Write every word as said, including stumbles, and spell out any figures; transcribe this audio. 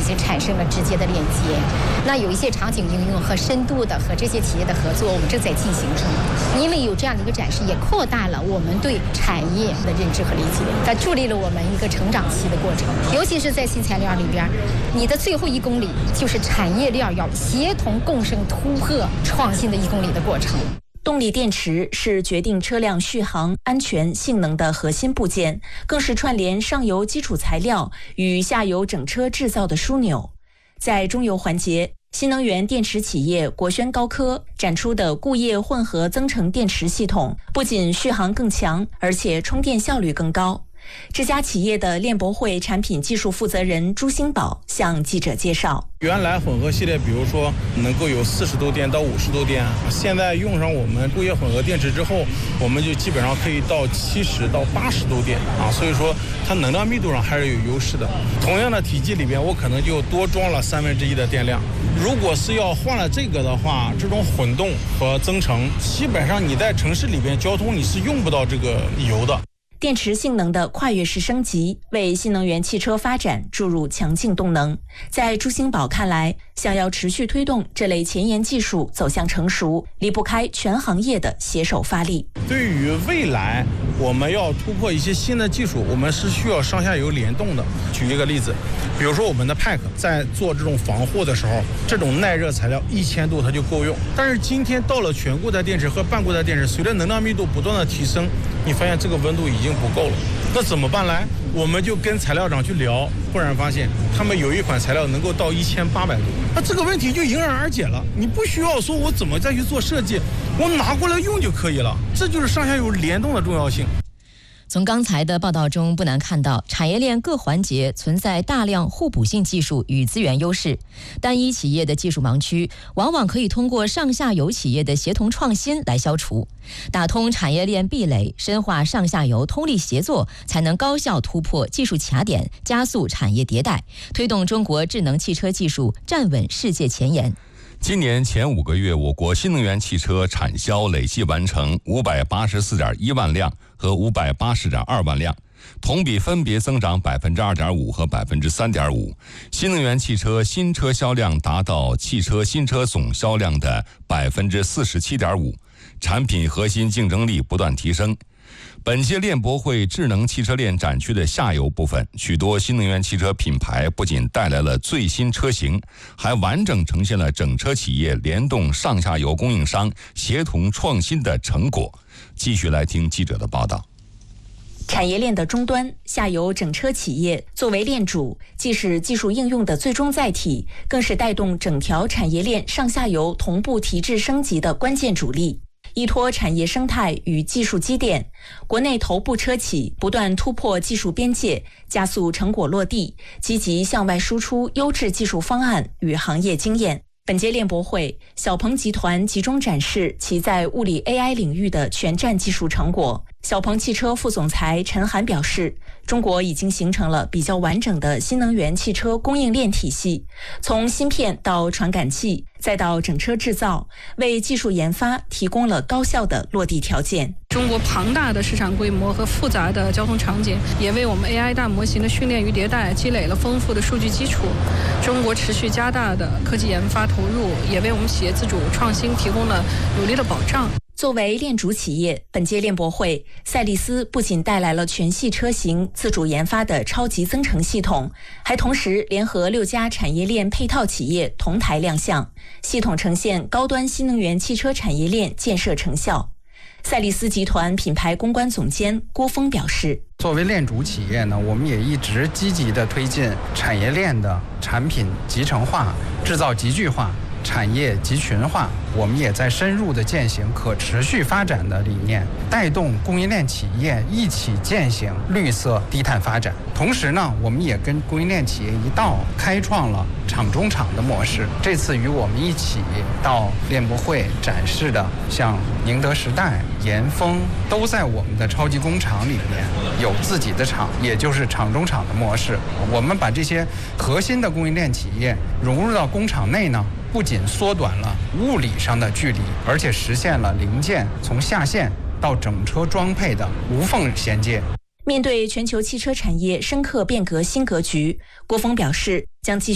经产生了直接的链接。那有一些场景应用和深度的和这些企业的合作，我们正在进行中。因为有这样的一个展示，也扩大了我们对产业的认知和理解，它助力了我们一个成长期的过程。尤其是在新材料里边，你的最后一公里就是产业链要协同共生、突破创新的一公里的过程。 动力电池是决定车辆续航、安全、性能的核心部件，更是串联上游基础材料与下游整车制造的枢纽。在中游环节，新能源电池企业国轩高科展出的固液混合增程电池系统，不仅续航更强，而且充电效率更高。这家企业的链博会产品技术负责人朱兴宝向记者介绍， 原来混合系列比如说能够有四十度电到五十度电，现在用上我们固液混合电池之后，我们就基本上可以到七十到八十度电啊，所以说它能量密度上还是有优势的。同样的体积里边，我可能就多装了三分之一的电量。如果是要换了这个的话，这种混动和增程，基本上你在城市里边交通你是用不到这个油的。 电池性能的跨越式升级，为新能源汽车发展注入强劲动能。在朱兴宝看来，想要持续推动这类前沿技术走向成熟，离不开全行业的携手发力。 对于未来我们要突破一些新的技术，我们是需要上下游联动的。举一个例子，比如说我们的 P A C 在做这种防护的时候，这种耐热材料一千度它就够用。但是今天到了全固态电池和半固态电池，随着能量密度不断的提升，你发现这个温度已经不够了。那怎么办来？我们就跟材料厂去聊，忽然发现他们有一款材料能够到一千八百度，那这个问题就迎刃而解了。你不需要说我怎么再去做设计，我拿过来用就可以了。这就是上下游联动的重要性。 从刚才的报道中不难看到，产业链各环节存在大量互补性技术与资源优势，单一企业的技术盲区往往可以通过上下游企业的协同创新来消除。打通产业链壁垒，深化上下游通力协作，才能高效突破技术卡点，加速产业迭代，推动中国智能汽车技术站稳世界前沿。 今年前五个月，我国新能源汽车产销累计完成五百八十四点一万辆和五百八十点二万辆，同比分别增长百分之二点五和百分之三点五。新能源汽车新车销量达到汽车新车总销量的百分之四十七点五，产品核心竞争力不断提升。本届链博会智能汽车链展区的下游部分，许多新能源汽车品牌不仅带来了最新车型，还完整呈现了整车企业联动上下游供应商协同创新的成果。继续来听记者的报道。 产业链的终端，下游整车企业作为链主，既是技术应用的最终载体，更是带动整条产业链上下游同步提质升级的关键主力。依托产业生态与技术积淀，国内头部车企不断突破技术边界，加速成果落地，积极向外输出优质技术方案与行业经验。本届链博会，小鹏集团集中展示其在物理 A I 领域的全站技术成果。小鹏汽车副总裁陈涵表示，中国已经形成了比较完整的新能源汽车供应链体系，从芯片到传感器，再到整车制造，为技术研发提供了高效的落地条件。 中国庞大的市场规模和复杂的交通场景，也为我们 A I 大模型的训练与迭代积累了丰富的数据基础。中国持续加大的科技研发投入，也为我们企业自主创新提供了有力的保障。 作为链主企业，本届链博会，赛力斯不仅带来了全系车型自主研发的超级增程系统，还同时联合六家产业链配套企业同台亮相，系统呈现高端新能源汽车产业链建设成效。赛力斯集团品牌公关总监郭峰表示， 作为链主企业呢，我们也一直积极地推进产业链的产品集成化、制造集聚化、产业集群化。我们也在深入地践行可持续发展的理念，带动供应链企业一起践行绿色低碳发展。同时呢，我们也跟供应链企业一道开创了厂中厂的模式。这次与我们一起到链博会展示的，像宁德时代、盐丰，都在我们的超级工厂里面有自己的厂，也就是厂中厂的模式。我们把这些核心的供应链企业融入到工厂内呢，不仅缩短了物理上的距离，而且实现了零件从下线到整车装配的无缝衔接。 面对全球汽车产业深刻变革新格局，郭峰表示将继续